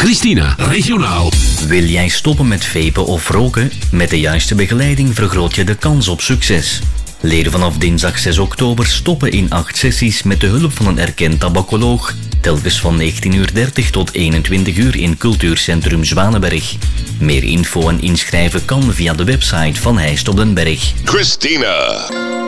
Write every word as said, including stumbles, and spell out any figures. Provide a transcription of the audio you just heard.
Christina, regionaal. Wil jij stoppen met vapen of roken? Met de juiste begeleiding vergroot je de kans op succes. Leer vanaf dinsdag zes oktober stoppen in acht sessies met de hulp van een erkend tabacoloog. Telkens van negentien uur dertig tot eenentwintig uur in Cultuurcentrum Zwanenberg. Meer info en inschrijven kan via de website van Heist op den Berg. Christina.